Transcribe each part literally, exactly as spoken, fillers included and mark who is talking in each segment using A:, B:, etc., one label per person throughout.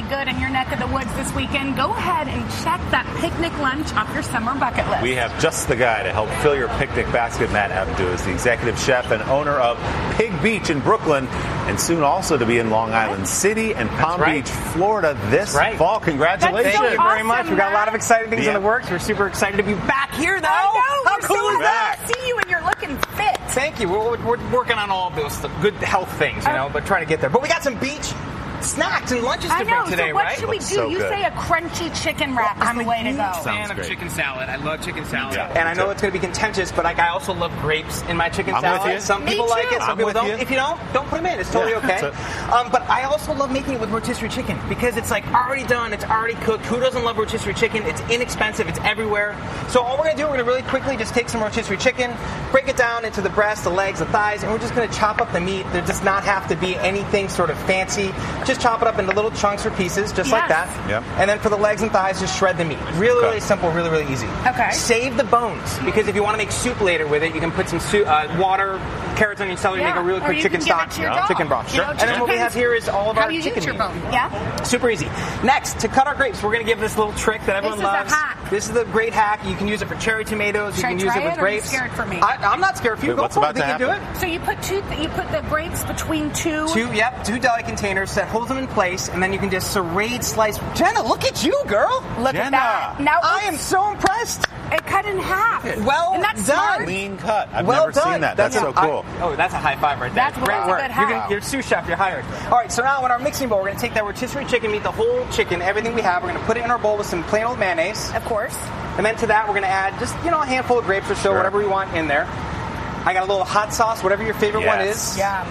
A: good in your neck of the woods this weekend, go ahead and check that picnic lunch off your summer bucket list.
B: We have just the guy to help fill your picnic basket. Matt Abdu is the executive chef and owner of Pig Beach in Brooklyn, and soon also to be in Long Island City and Palm
C: right.
B: Beach, Florida this
C: right.
B: fall. Congratulations.
A: So
C: Thank you very
A: awesome,
C: much. We've got a lot of exciting things
B: yeah.
C: in the works. We're super excited to be back here, though.
A: I know.
C: How
A: We're
C: cool
A: so
C: is that?
A: excited to see you, and you're looking fit.
C: Thank you. We're, we're working on all those good health things, you know, but trying to get there. But we got some beach snacks and lunches to
A: I know.
C: bring today,
A: so what
C: right?
A: should we do?
B: So
A: you
B: good.
A: say a crunchy chicken wrap
C: I'm
A: is the
C: a
A: way to
C: huge
A: go.
C: fan
B: Sounds
C: of
B: great.
C: chicken salad. I love chicken salad.
B: Yeah,
C: and I know
B: too.
C: it's going to be contentious, but like I also love grapes in my chicken
B: I'm
C: salad.
B: with you.
C: Some
A: Me
C: people
A: too.
C: like it, some
B: I'm
C: people
B: with
C: don't.
B: you.
C: If you don't, don't put them in. It's totally
B: Yeah,
C: okay.
B: that's
C: Um, but I also love making it with rotisserie chicken because it's like already done, it's already cooked. Who doesn't love rotisserie chicken? It's inexpensive, it's everywhere. So all we're going to do, we're going to really quickly just take some rotisserie chicken, break it down into the breast, the legs, the thighs, and we're just going to chop up the meat. There does not have to be anything sort of fancy. Just chop it up into little chunks or pieces, just like
A: Yes.
C: that.
B: Yep.
C: And then for the legs and thighs, just shred the meat. Really,
B: Okay.
C: really simple, really, really easy.
A: Okay.
C: Save the bones, because if you want to make soup later with it, you can put some soup, uh, water, carrots, onion, celery,
A: Yeah.
C: make a really
A: Or
C: quick
A: you
C: chicken
A: can give
C: stock,
A: it to your dog.
C: chicken broth.
A: You know,
C: Sure.
A: it
C: And then what we
A: depends
C: have here is all of
A: how
C: our
A: you
C: chicken
A: use your
C: meat.
A: bone. Yeah.
C: Super easy. Next, to cut our grapes, we're going to give this little trick that everyone
A: is a
C: loves.
A: hack.
C: This is the great hack. You can use it for cherry tomatoes.
A: Should
C: you
A: I
C: can use
A: try
C: it with
A: it, or are you
C: grapes.
A: scared for me?
C: I, I'm not scared for you.
B: Wait,
C: Go
B: what's
C: for
B: about
C: it.
B: to
C: Think you do it?
B: happen?
A: So you put two. You put the grapes between two.
C: Two, yep, two deli containers that hold them in place, and then you can just serrate, slice. Jenna, look at you, girl.
A: Look at
B: Jenna.
A: that. Now
C: I am so impressed.
A: it cut in half.
C: Well
A: Isn't that
C: done.
A: smart?
B: Clean cut. I've
C: Well
B: never
C: done.
B: seen that. That's,
C: That's
B: so
C: a-
B: cool.
C: I- oh, that's a high five right there.
A: That's
C: Great
A: well
C: work.
A: good
C: You're,
A: hack.
C: gonna, you're sous chef. You're hired. All right, so now in our mixing bowl, we're going to take that rotisserie chicken meat, the whole chicken, everything we have. We're going to put it in our bowl with some plain old mayonnaise.
A: Of course.
C: And then to that, we're going to add just, you know, a handful of grapes or so,
B: Sure.
C: whatever we want in there. I got a little hot sauce, whatever your favorite one
B: Yes.
C: is.
A: Yeah.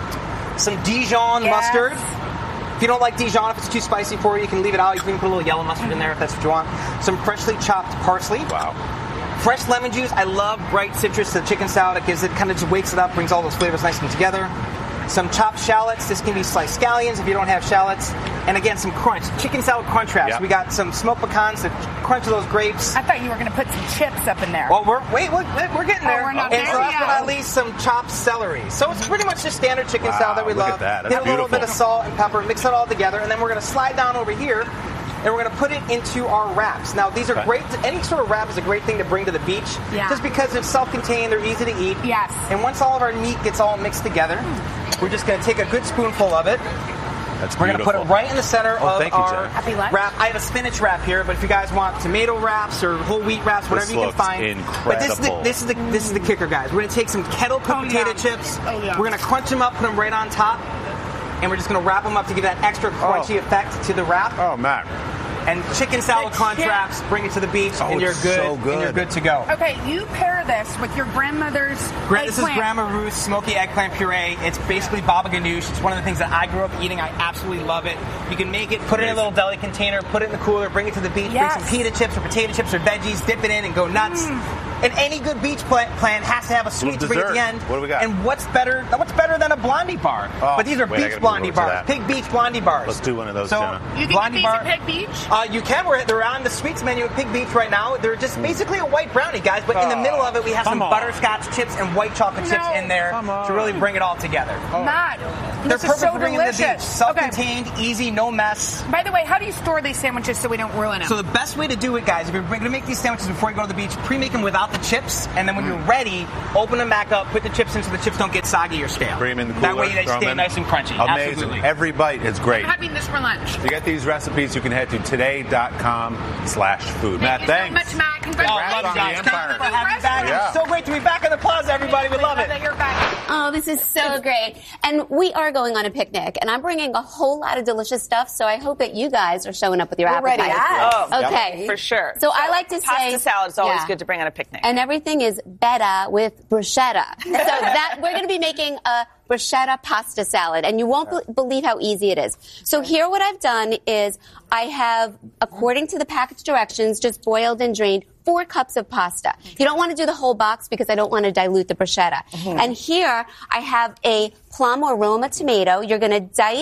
C: Some Dijon
A: Yes.
C: mustard. If you don't like Dijon, if it's too spicy for you, you can leave it out. You can even put a little yellow mustard in there if that's what you want. Some freshly chopped parsley.
B: Wow.
C: Fresh lemon juice. I love bright citrus to the chicken salad. It gives it, kind of just wakes it up, brings all those flavors nicely together. Some chopped shallots. This can be sliced scallions if you don't have shallots. And again, some crunch. Chicken salad crunch wraps.
B: Yep.
C: We got some smoked pecans to crunch those grapes.
A: I thought you were going to put some chips up in there.
C: Well, we're wait, we're, we're getting
A: Oh,
C: there.
A: we're not
C: and
A: there
C: so last
A: yet.
C: but not least, some chopped celery. So it's pretty much just standard chicken
B: Wow,
C: salad that we
B: look
C: love.
B: at that. That's
C: Get a little
B: beautiful.
C: bit of salt and pepper, mix it all together, and then we're going to slide down over here. And we're going to put it into our wraps. Now, these are
B: Okay.
C: great. Any sort of wrap is a great thing to bring to the beach.
A: Yeah.
C: Just because it's self-contained, they're easy to eat.
A: Yes.
C: And once all of our meat gets all mixed together, we're just going to take a good spoonful of it.
B: That's
C: We're going to put it
B: beautiful.
C: right in the center
B: Oh,
C: of
B: thank you,
C: our
B: Jenna.
A: Happy lunch.
C: wrap. I have a spinach wrap here, but if you guys want tomato wraps or whole wheat wraps, whatever
B: This
C: you can
B: looks
C: find. But this is the
B: incredible.
C: this is the this is the kicker, guys. We're going to take some kettle cooked
A: Oh,
C: potato
A: yeah.
C: chips.
A: Oh, yeah.
C: We're going to crunch them up, put them right on top, and we're just going to wrap them up to give that extra crunchy
B: Oh.
C: effect to the wrap.
B: Oh, Matt.
C: And chicken salad
A: The
C: crunch
A: chip.
C: wraps, bring it to the beach,
B: Oh,
C: and you're
B: it's
C: good,
B: so good.
C: and you're good to go.
A: Okay, you pair this with your grandmother's
C: Gra- This is
A: eggplant.
C: Grandma Ruth's smoky eggplant puree. It's basically baba ganoush. It's one of the things that I grew up eating. I absolutely love it. You can make it, put it in a little deli container, put it in the cooler, bring it to the beach,
A: Yes.
C: bring some pita chips or potato chips or veggies, dip it in and go nuts. And any good beach pla- plan has to have a sweet
B: Little
C: treat at the
B: dessert.
C: end.
B: What do we got?
C: And what's better? What's better than a Blondie bar?
B: Oh,
C: but these are
B: wait, I
C: beach
B: gotta
C: Blondie
B: move over to
C: bars,
B: that.
C: Pig Beach Blondie bars.
B: Let's do one of those,
C: so,
B: Jenna.
A: You can
C: Blondie
A: get these
C: bar.
A: at Pig Beach?
C: Uh, you can. We're, they're on the sweets menu at Pig Beach right now. They're just basically a white brownie, guys. But in the
B: Oh,
C: middle of it, we have some
B: come on.
C: butterscotch chips and white chocolate chips
A: No,
C: in there
B: come on.
C: to really bring it all together.
A: Matt,
C: They're
A: this is
C: perfect
A: so
C: for bringing to the beach.
A: delicious.
C: Self-contained, easy, no mess.
A: Okay. By the way, how do you store these sandwiches so we don't ruin them?
C: So the best way to do it, guys, if you're going to make these sandwiches before you go to the beach, pre-make them without the chips, and then when you're ready, open them back up, put the chips in so the chips don't get soggy or stale.
B: Bring them in the cooler.
C: That way they
B: throw 'em
C: stay
B: in.
C: nice and crunchy.
B: Amazing.
C: Absolutely.
B: Every bite is great.
A: I'm having this for lunch.
B: To get these recipes, you can head to today.com slash food. Matt,
A: Thank you
B: thanks.
A: so much, Matt.
C: Oh,
A: Congratulations.
C: love you guys.
B: on
C: Thank
B: the
C: you
B: Empire.
C: for having me back.
B: Yeah.
C: It's so great to be back in the plaza, everybody. We love it.
A: That you're back.
D: Oh, this is so great. And we are going on a picnic, and I'm bringing a whole lot of delicious stuff, so I hope that you guys are showing up with your
E: We're ready.
D: appetizers.
E: Oh,
D: okay.
E: for sure.
D: So, I like to say...
E: Pasta salad is always
D: yeah.
E: good to bring on a picnic.
D: And everything is better with bruschetta. So that we're going to be making a bruschetta pasta salad, and you won't be- believe how easy it is. So here what I've done is I have, according to the package directions, just boiled and drained four cups of pasta. You don't want to do the whole box because I don't want to dilute the bruschetta. And here I have a plum or Roma tomato. You're going to dice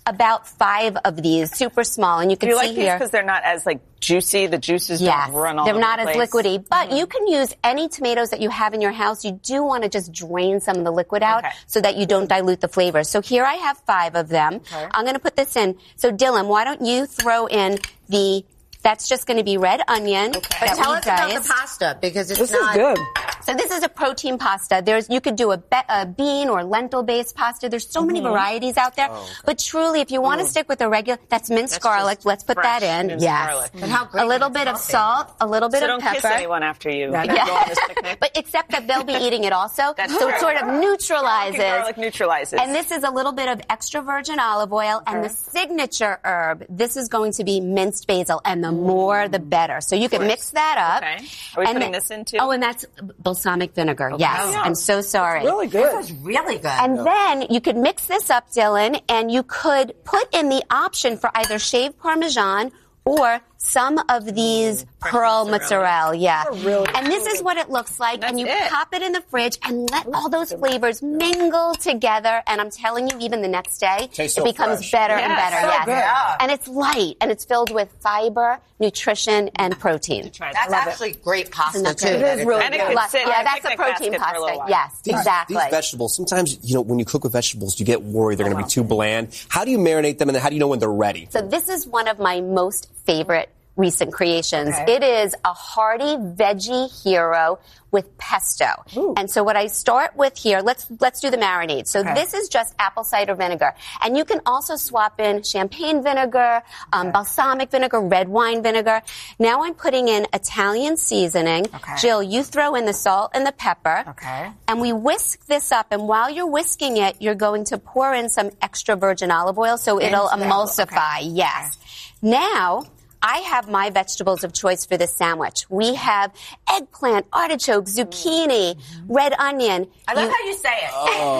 D: about five of these, super small, and you can
E: Do you
D: see
E: like these
D: here.
E: because they're not as like juicy? The juices
D: Yes,
E: don't run all
D: they're
E: over
D: not
E: the
D: as
E: place.
D: liquidy, but
E: Mm-hmm.
D: you can use any tomatoes that you have in your house. You do want to just drain some of the liquid out
E: Okay.
D: so that you don't dilute the flavors. So here I have five of them.
E: Okay.
D: I'm going to put this in. So Dylan, why don't you throw in the, that's just going to be red onion.
E: Okay.
F: But
D: that
F: tell
D: we
F: us about the
D: diced.
F: pasta because it's
G: This
F: not
G: is good.
D: So this is a protein pasta. There's, you could do a, be, a bean or lentil-based pasta. There's so many varieties out there. But truly, if you want to stick with a regular, that's minced
E: That's
D: garlic.
E: just
D: Let's put
E: fresh
D: that in.
E: minced
D: Yes.
E: garlic.
F: And how great
D: A little
F: can it
D: bit of
F: smell?
D: salt, a little bit
E: So
D: of
E: don't
D: pepper.
E: kiss anyone after you
G: Yeah.
E: go on this picnic.
D: But except that they'll be eating it also.
E: That's
D: so it
E: true.
D: sort of neutralizes.
E: Garlic neutralizes.
D: And this is a little bit of extra virgin olive oil. And the signature herb, this is going to be minced basil. And the more, the better. So you can mix that up.
E: Okay. Are we
D: And
E: putting
D: then-
E: this in too?
D: Oh, and that's balsamic vinegar. Yes.
E: Yeah.
D: I'm so sorry.
G: Really good.
F: This is really good.
D: And then you could mix this up, Dylan, and you could put in the option for either shaved Parmesan or some of these pearl mozzarella. Yeah.
G: really
D: And this is what it looks like.
E: That's
D: and you
E: it.
D: pop it in the fridge and let all those flavors mingle together. And I'm telling you, even the next day,
H: Tastes
D: it
H: so
D: becomes
H: fresh.
D: better
E: Yes.
D: and better.
E: So
D: yes.
F: good. Yeah.
D: And it's light and it's filled with fiber, nutrition, and protein.
E: Try
F: That's
E: that.
F: actually great pasta
D: Isn't that
F: too.
D: great?
F: that
G: It is really
E: And it
G: good.
E: could
D: Like-
E: sit in
D: yeah,
E: a
D: that's a
E: picnic
D: protein
E: basket for a little
D: pasta.
E: while.
D: Yes,
H: These,
D: exactly.
H: These vegetables, sometimes, you know, when you cook with vegetables, you get worried they're going to be too bland. How do you marinate them, and then how do you know when they're ready?
D: So this is one of my most favorite recent creations.
G: Okay.
D: It is a hearty veggie hero with pesto.
G: Ooh.
D: And so what I start with here, let's let's do the marinade. So
G: Okay.
D: this is just apple cider vinegar. And you can also swap in champagne vinegar, um, balsamic vinegar, red wine vinegar. Now I'm putting in Italian seasoning.
F: Okay.
D: Jill, you throw in the salt and the pepper.
F: Okay.
D: And we whisk this up. And while you're whisking it, you're going to pour in some extra virgin olive oil so it'll
F: Into the-
D: emulsify.
F: okay.
D: Yes. Now, I have my vegetables of choice for this sandwich. We have eggplant, artichoke, zucchini, red onion.
F: I love
D: You-
F: how you say it.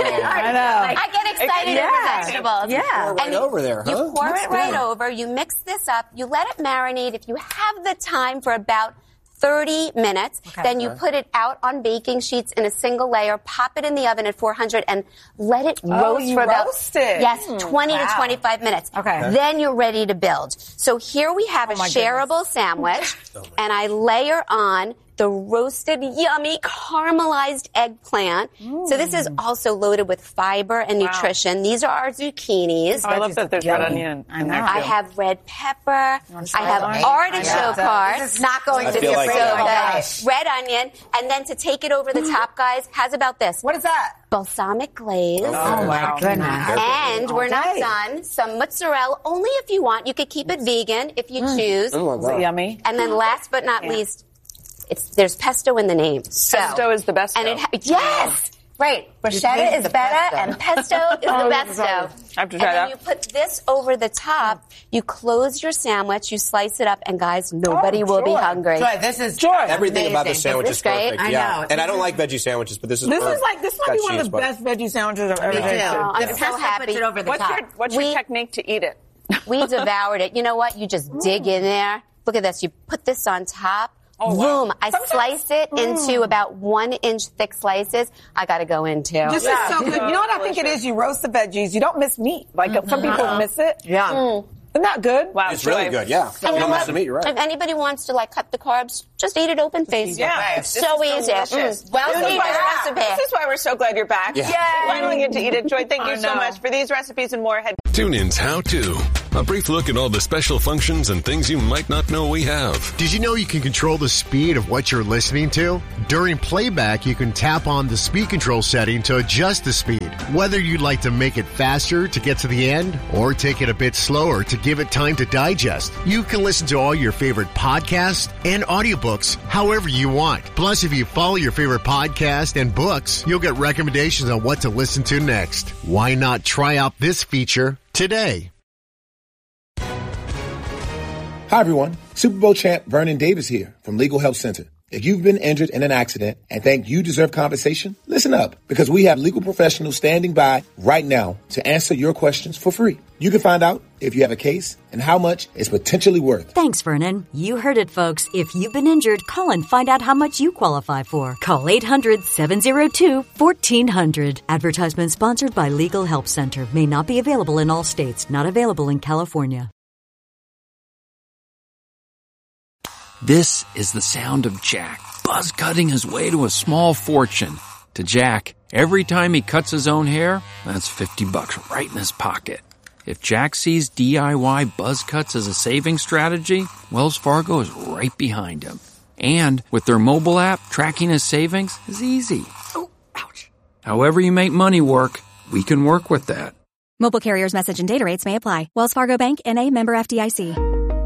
G: I know.
D: I get excited
G: Yeah.
D: over vegetables.
G: Yeah.
H: Pour it right
D: And
H: over there,
D: You
H: huh?
D: pour
H: That's
D: it right
H: good.
D: over. You mix this up. You let it marinate. If you have the time for about thirty minutes, then you put it out on baking sheets in a single layer, pop it in the oven at four hundred, and let it
G: Oh,
D: roast
G: you
D: for about
G: roast it.
D: yes,
G: Mm,
D: twenty to
F: wow.
D: twenty-five minutes.
G: Okay. Okay.
D: Then you're ready to build. So here we have a
G: my
D: shareable sandwich, and I layer on the roasted, yummy, caramelized eggplant. So this is also loaded with fiber and nutrition. These are our zucchinis.
E: Oh, I love that there's red onion in there
D: I
E: too.
D: have red pepper. I have
F: onion?
D: artichoke
F: Yeah.
D: hearts.
F: This is not going
H: I
F: to
H: feel
F: be
H: like
F: so
H: that.
F: good. Gosh.
D: Red onion. And then to take it over the top, guys, how's about this?
F: What is that?
D: Balsamic glaze.
G: Oh, my goodness.
D: And we're not
G: Okay.
D: done. Some mozzarella, only if you want. You could keep it vegan if you choose.
H: Oh, my
G: Is it
H: God.
G: yummy?
D: And then last but not least, it's there's pesto in the name. So,
E: Pesto is the best.
D: And it ha- yes, right. Bruschetta
F: taste
D: is
F: the
D: better,
F: pesto.
D: and pesto is the besto.
E: I have to
D: And
E: try
D: then
E: that.
D: you put this over the top. You close your sandwich. You slice it up, and guys, nobody
G: Oh,
D: will be
G: joy.
D: hungry.
F: Joy, this is
G: Joy.
H: Everything about the
F: amazing.
H: sandwich
D: This
H: is
D: is great.
H: perfect.
F: I
H: yeah.
F: know.
H: And I don't like veggie sandwiches, but this is
G: This
H: herb.
G: is like this might
H: Got
G: be one of
H: cheese,
G: the
H: but-
G: best veggie sandwiches I've ever
F: Me too.
G: had.
D: I'm
F: The
D: so
F: pesto
D: happy.
F: puts it over the
E: What's
F: top.
E: your What's
D: We-
E: your technique to eat it?
D: We devoured it. You know what? You just dig in there. Look at this. You put this on top.
E: Oh, wow.
D: Boom. I
G: Sometimes-
D: slice it into about one inch thick slices. I got to go in too.
G: This
E: Yeah.
G: is so good. You know what I think it is? You roast the veggies. You don't miss meat. Like some people miss it.
F: Yeah.
G: Isn't that good?
E: Wow,
H: It's really
E: Joy.
H: good, yeah. You don't miss the meat, you're
D: If
H: right.
D: anybody wants to like cut the carbs, just eat it open faced.
E: Yeah,
D: It's
E: this
D: so
E: is
D: easy.
E: delicious.
D: Mm.
F: Well,
D: you
F: so
D: need
F: far-
D: a recipe.
E: This is why we're so glad you're back.
H: Yeah.
E: We finally get to eat it. Joy, thank you
G: I
E: so
G: know.
E: much for these recipes and more. Head
I: TuneIn's How To. A brief look at all the special functions and things you might not know we have.
J: Did you know you can control the speed of what you're listening to? During playback, you can tap on the speed control setting to adjust the speed. Whether you'd like to make it faster to get to the end or take it a bit slower to give it time to digest, you can listen to all your favorite podcasts and audiobooks however you want. Plus, if you follow your favorite podcast and books, you'll get recommendations on what to listen to next. Why not try out this feature today?
K: Hi, everyone. Super Bowl champ Vernon Davis here from Legal Help Center.
F: If you've been injured in an accident and think you deserve compensation, listen up, because we have legal professionals standing by right now to answer your questions for free. You can find out if you have a case and how much it's potentially worth.
K: Thanks, Vernon. You heard it, folks. If you've been injured, call and find out how much you qualify for. Call eight hundred, seven oh two, fourteen hundred. Advertisement sponsored by Legal Help Center. May not be available in all states. Not available in California.
L: This is the sound of Jack, buzz cutting his way to a small fortune. To Jack, every time he cuts his own hair, that's fifty bucks right in his pocket. If Jack sees D I Y buzz cuts as a saving strategy, Wells Fargo is right behind him. And with their mobile app, tracking his savings is easy. Oh, ouch. However you make money work, we can work with that.
M: Mobile carriers' message and data rates may apply. Wells Fargo Bank, N A, member F D I C.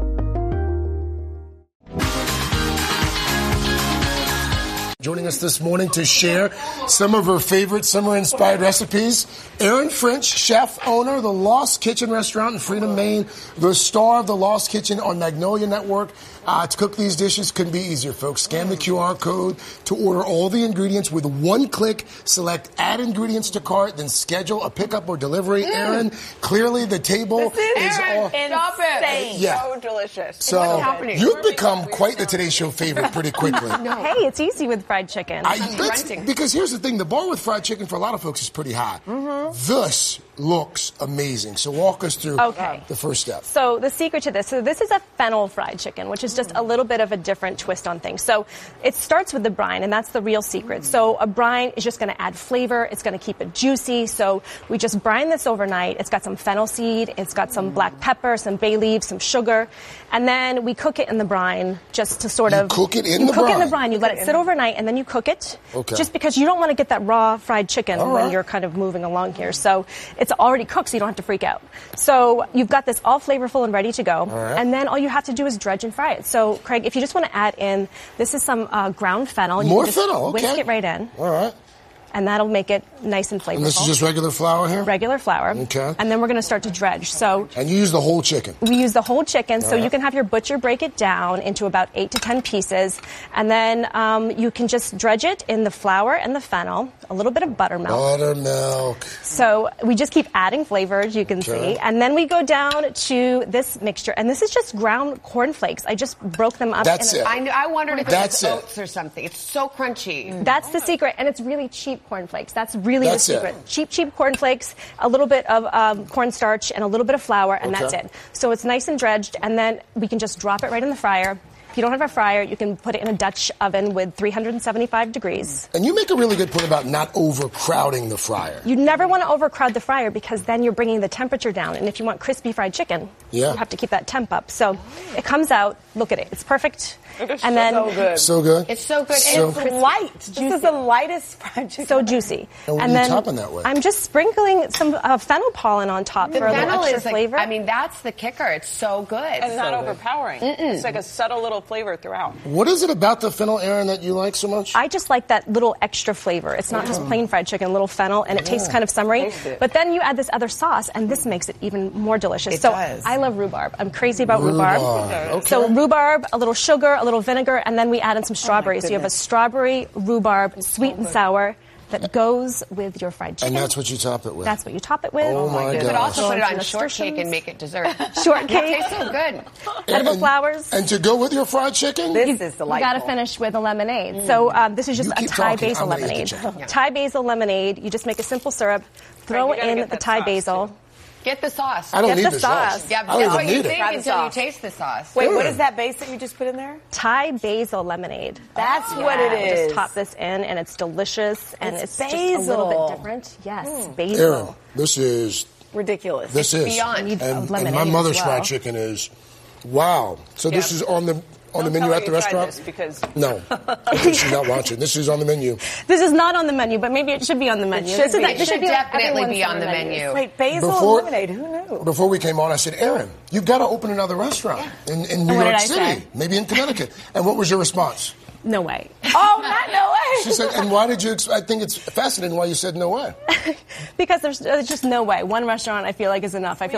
N: Joining us this morning to share some of her favorite summer-inspired recipes, Erin French, chef, owner of the Lost Kitchen restaurant in Freedom, Maine, the star of the Lost Kitchen on Magnolia Network. Uh, to cook these dishes couldn't be easier, folks. Scan the Q R code to order all the ingredients with one click. Select add ingredients to cart, then schedule a pickup or delivery. Mm. Erin, clearly the table
E: this is,
N: is
E: Erin,
N: all...
E: Stop it.
N: Yeah.
E: So delicious.
N: So you've become quite the Today Show favorite pretty quickly.
O: No. Hey, it's easy with fried chicken.
N: I bet, because here's the thing, the bar with fried chicken for a lot of folks is pretty high. Mm-hmm. This looks amazing. So walk us through
O: okay.
N: the first step.
O: So the secret to this, so this is a fennel fried chicken, which is just a little bit of a different twist on things. So it starts with the brine, and that's the real secret. So a brine is just going to add flavor. It's going to keep it juicy. So we just brine this overnight. It's got some fennel seed. It's got some black pepper, some bay leaves, some sugar. And then we cook it in the brine just to sort
N: you
O: of...
N: cook it in
O: you
N: the
O: cook
N: brine?
O: it in the brine. You let it sit overnight, and then you cook it.
N: Okay.
O: Just because you don't want to get that raw fried chicken
N: all
O: when
N: right.
O: you're kind of moving along here. So it's already cooked, so you don't have to freak out. So you've got this all flavorful and ready to go.
N: Right.
O: And then all you have to do is dredge and fry it. So, Craig, if you just want to add in, this is some uh, ground fennel. You
N: More
O: can just
N: fennel, okay.
O: whisk it right in.
N: All right.
O: And that'll make it nice and flavorful.
N: And this is just regular flour here?
O: Regular flour.
N: Okay.
O: And then we're going to start to dredge. So
N: And you use the whole chicken?
O: we use the whole chicken, so
N: right.
O: you can have your butcher break it down into about eight to ten pieces. And then um, you can just dredge it in the flour and the fennel, a little bit of buttermilk.
N: Buttermilk.
O: So we just keep adding flavors, you can
N: Okay.
O: see. And then we go down to this mixture. And this is just ground cornflakes. I just broke them up.
N: That's
O: in a,
N: it.
P: I, kn- I wondered if
N: That's
P: it was
N: it.
P: oats or something. It's so crunchy.
O: That's the secret, and it's really cheap cornflakes. That's really
N: That's
O: the
N: it.
O: secret. Cheap, cheap cornflakes, a little bit of um, cornstarch, and a little bit of flour, and
N: Okay.
O: that's it. So it's nice and dredged, and then we can just drop it right in the fryer. If you don't have a fryer, you can put it in a Dutch oven with three hundred seventy-five degrees.
N: And you make a really good point about not overcrowding the fryer.
O: You never want to overcrowd the fryer because then you're bringing the temperature down. And if you want crispy fried chicken,
N: Yeah.
O: you have to keep that temp up. So it comes out. Look at it. It's perfect.
E: It is
O: and
E: so
O: then
E: good.
N: So good.
P: It's so good.
N: So-
P: and it's
O: Crispy.
G: Light.
O: Juicy.
G: This is the lightest fried chicken.
O: So juicy.
N: And what
O: and
N: are you
O: then
N: topping that with?
O: I'm just sprinkling some uh, fennel pollen on top
P: the
O: for a little
P: fennel
O: extra
P: is like,
O: flavor.
P: I mean, that's the kicker. It's so good.
E: And not
P: So
E: overpowering.
P: Mm-mm.
E: It's like a subtle little flavor throughout.
N: What is it about the fennel, Erin, that you like so much?
O: I just like that little extra flavor. It's not just plain fried chicken, a little fennel, and it tastes kind of summery.
E: Taste it.
O: But then you add this other sauce, and this makes it even more delicious.
G: It
O: so
G: does.
O: I love rhubarb. I'm crazy about
N: Rhubarb.
O: rhubarb.
N: Okay.
O: So rhubarb, a little sugar, a little vinegar, and then we add in some strawberries. so you have a
G: goodness.
O: strawberry rhubarb, sweet and sour, that goes with your fried chicken.
N: And that's what you top it with?
O: That's what you top it with.
N: Oh, my
P: You
N: gosh.
P: could also put it on
O: Nasturtiums.
P: shortcake and make it dessert.
O: Shortcake.
P: It tastes so good.
O: Edible
N: And-
O: flowers.
N: And to go with your fried chicken?
G: This
O: You-
G: is
O: You
G: delightful.
O: got to finish with a lemonade. So um, this is just
N: You
O: a
N: keep
O: Thai
N: talking.
O: basil
N: I'm gonna eat the
O: lemonade.
N: chicken.
O: Thai basil lemonade. You just make a simple syrup, throw
E: Right, you gotta
O: in
E: get
O: the
E: that
O: Thai
E: sauce,
O: basil.
E: too.
P: Get the sauce.
N: I don't
O: Get
N: need
O: the
N: the sauce.
O: sauce.
P: Yeah,
N: I
P: that's
N: don't
P: what
N: even
P: you
N: need
P: think
N: it.
G: Try the
P: until you
G: sauce.
P: taste the sauce.
G: Wait, what
N: Mm.
G: is that base that you just put in there?
O: Thai basil lemonade.
G: That's
O: Yeah,
G: what it
O: we
G: is.
O: Just top this in, and it's delicious, and
G: It's
O: it's, just a little
G: basil.
O: bit different. Yes,
N: Erin,
O: basil.
N: this is
G: Ridiculous.
N: this is
P: beyond.
O: Need
N: and,
O: a
N: and
O: lemonade
N: my
O: as
N: mother's
O: well.
N: fried chicken is wow. So this
E: Yeah.
N: is on the on the
E: Don't
N: menu
E: tell
N: at
E: her
N: the
E: you tried
N: restaurant?
E: this because
N: No, because she's not watching. This is on the menu.
O: This is not on the menu, but maybe it should be on the menu.
G: should
O: this is
G: be.
O: like-
P: It
O: this
P: should
O: be on
P: definitely
O: everyone's
P: be on the
O: menus.
P: menu.
G: Wait, basil
N: Before-
G: and lemonade. Who knew?
N: Before we came on, I said, Erin, you've got to open another restaurant in, in New
O: what
N: York
O: did I
N: City,
O: say?
N: maybe in Connecticut. And what was your response?
O: No way.
G: Oh, not no way.
N: She said, and why did you, ex- I think it's fascinating why you said no way.
O: Because there's, there's just no way. One restaurant I feel like is enough. I feel